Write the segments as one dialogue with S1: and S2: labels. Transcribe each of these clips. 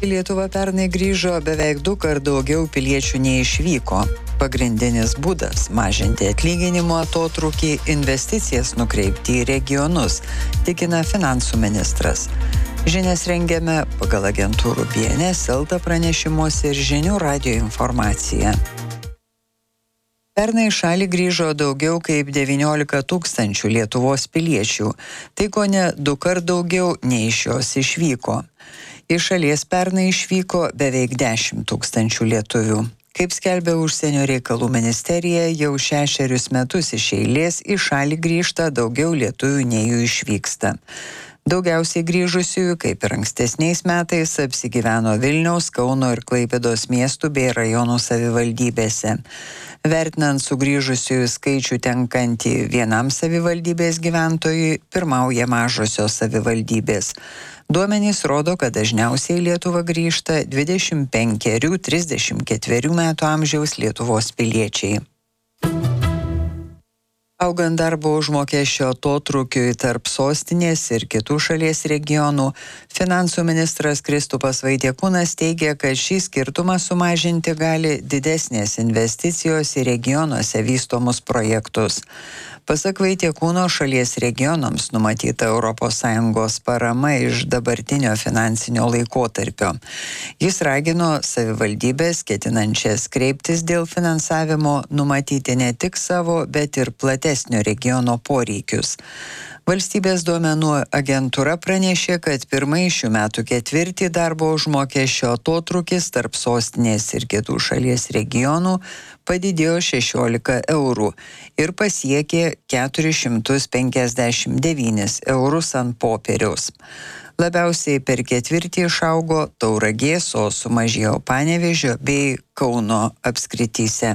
S1: Į Lietuvą pernai grįžo beveik 2 kart daugiau piliečių nei išvyko. Pagrindinis būdas – mažinti atlyginimo atotrūkį, investicijas nukreipti į regionus, tikina finansų ministras. Žinias rengiame pagal agentūrų BNS, Elta pranešimuose ir Žinių radijo informaciją. Pernai į šalį grįžo daugiau kaip 19 000 Lietuvos piliečių. Tai kone 2 kart daugiau nei iš jos išvyko. Iš šalies pernai išvyko beveik 10 000 lietuvių. Kaip skelbia Užsienio reikalų ministerija, jau 6 metus iš eilės į šalį grįžta daugiau lietuvių nei jų išvyksta. Daugiausiai grįžusiųjų, kaip ir ankstesniais metais, apsigyveno Vilniaus, Kauno ir Klaipėdos miestų bei rajonų savivaldybėse. Vertinant sugrįžusiųjų skaičių tenkantį vienam savivaldybės gyventojui, pirmauja mažosios savivaldybės. Duomenys rodo, kad dažniausiai į Lietuvą grįžta 25–34 metų amžiaus Lietuvos piliečiai. Augant darbo užmokesčio atotrūkiui tarp sostinės ir kitų šalies regionų, finansų ministras Kristupas Vaitiekūnas teigia, kad šį skirtumą sumažinti gali didesnės investicijos į regionuose vystomus projektus. Pasak Vaitiekūno, šalies regionams numatyta ES parama iš dabartinio finansinio laikotarpio. Jis ragino savivaldybės, ketinančias kreiptis dėl finansavimo, numatyti ne tik savo, bet ir platesnio regiono poreikius. Valstybės duomenų agentūra pranešė, kad pirmąjį šių metų ketvirtį darbo užmokesčio atotrūkis tarp sostinės ir kitų šalies regionų padidėjo 16 eurų ir pasiekė 459 eurus ant popieriaus. Labiausiai per ketvirtį išaugo Tauragės, o sumažėjo Panevėžio bei Kauno apskrityse.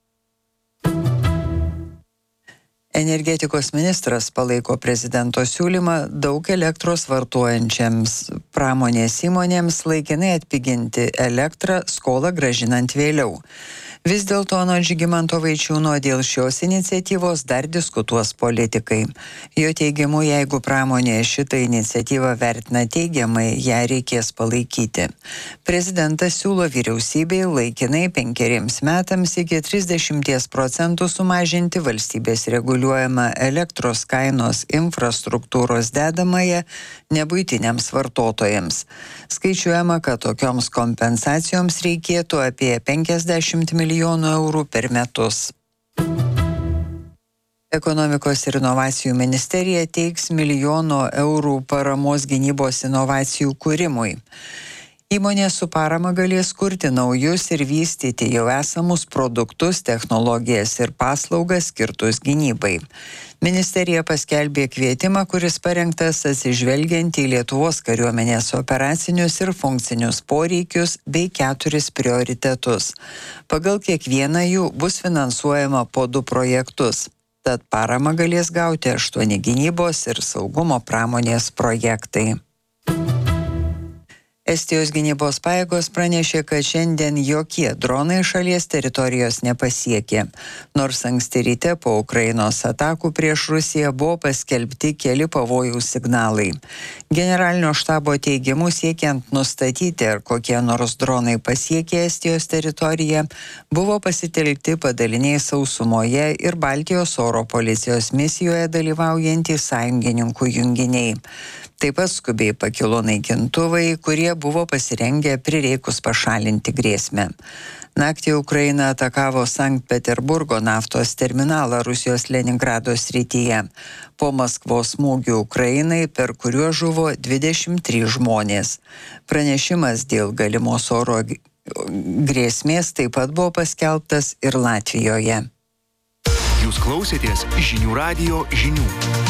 S1: Energetikos ministras palaiko prezidento siūlymą daug elektros vartojančiams pramonės įmonėms laikinai atpiginti elektrą, skolą grąžinant vėliau. Vis dėlto anot Žygimanto Vaičiūno dėl šios iniciatyvos dar diskutuos politikai. Jo teigimu, jeigu pramonė šitą iniciatyvą vertina teigiamai, ją reikės palaikyti. Prezidentas siūlo vyriausybei laikinai 5 metams iki 30% sumažinti valstybės reguliuojamą elektros kainos infrastruktūros dedamąją nebuitiniams vartotojams. Skaičiuojama, kad tokioms kompensacijoms reikėtų apie 50 milijonų eurų per metus. Ekonomikos ir inovacijų ministerija teiks milijono eurų paramos gynybos inovacijų kūrimui. Įmonė su parama galės kurti naujus ir vystyti jau esamus produktus, technologijas ir paslaugas skirtus gynybai. Ministerija paskelbė kvietimą, kuris parengtas atsižvelgiant į Lietuvos kariuomenės operacinius ir funkcinius poreikius bei 4 prioritetus. Pagal kiekvieną jų bus finansuojama po 2 projektus. Tad paramą galės gauti 8 gynybos ir saugumo pramonės projektai. Estijos gynybos pajėgos pranešė, kad šiandien jokie dronai šalies teritorijos nepasiekė. Nors anksti ryte po Ukrainos atakų prieš Rusiją buvo paskelbti keli pavojaus signalai. Generalinio štabo teigimu siekiant nustatyti, ar kokie nors dronai pasiekė Estijos teritoriją, buvo pasitelkti padaliniai sausumoje ir Baltijos oro policijos misijoje dalyvaujantys sąjungininkų junginiai. Taip pat skubiai pakilo naikintuvai, kurie buvo pasirengę prireikus pašalinti grėsmę. Naktį Ukraina atakavo Sankt Peterburgo naftos terminalą Rusijos Leningrado srityje. Po Maskvos smūgių Ukrainai, per kuriuos žuvo 23 žmonės. Pranešimas dėl galimos oro grėsmės taip pat buvo paskelbtas ir Latvijoje.
S2: Jūs klausėtės Žinių radijo žinių.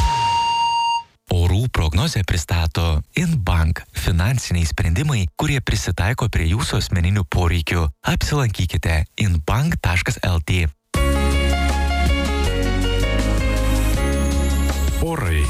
S3: Orų prognozę pristato InBank – finansiniai sprendimai, kurie prisitaiko prie jūsų asmeninių poreikių. Apsilankykite inbank.lt.
S2: Orai.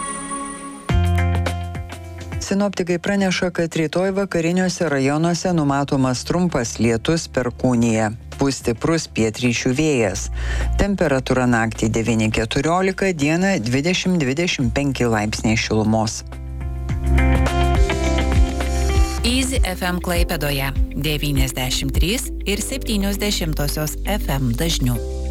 S1: Sinoptikai praneša, kad rytoj vakariniuose rajonuose numatomas trumpas lietus perkūnija. Pūs stiprus pietryčių vėjas. Temperatūra naktį 9–14, dieną 20–25 laipsniai šilumos.
S4: Easy FM Klaipėdoje 93 ir 70 FM dažniu.